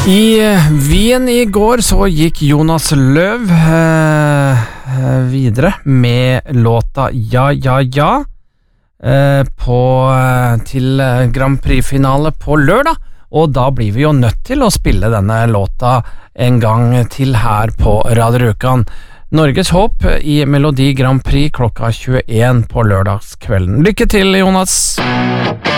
I Wien I går så gikk Jonas Løv videre med låta Ja, ja, ja til Grand Prix-finale på lørdag, og da blir vi jo nødt til å spille denne låta en gang til her på Radio Rjukan. Norges håp I Melodi Grand Prix klokka 21 på lørdagskvelden. Lykke til, Jonas!